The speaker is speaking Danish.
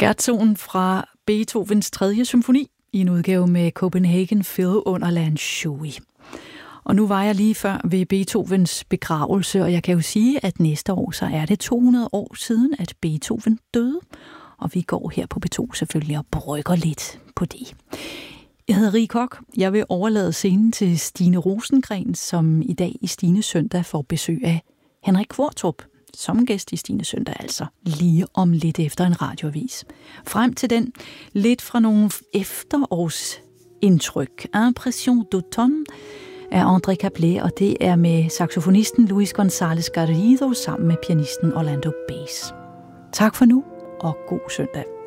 Scherzoen fra Beethovens 3. symfoni i en udgave med Copenhagen Phil under Lan Shui. Og nu var jeg lige før ved Beethovens begravelse, og jeg kan jo sige, at næste år så er det 200 år siden, at Beethoven døde. Og vi går her på B2 selvfølgelig og brygger lidt på det. Jeg hedder Rie Koch. Jeg vil overlade scenen til Stine Rosengren, som i dag i Stines Søndag får besøg af Henrik Qvortrup, som gæst i Stines Søndag, altså lige om lidt efter en radioavis. Frem til den, lidt fra nogle efterårsindtryk. Impression d'automne af André Caplet, og det er med saxofonisten Luis González Garrido sammen med pianisten Orlando Bass. Tak for nu, og god søndag.